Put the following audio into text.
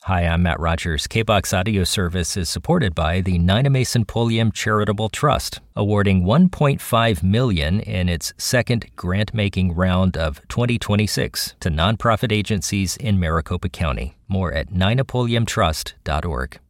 Hi, I'm Matt Rogers. KBOX Audio Service is supported by the Nina Mason Pulliam Charitable Trust, awarding $1.5 million in its second grant-making round of 2026 to nonprofit agencies in Maricopa County. More at ninapulliamtrust.org.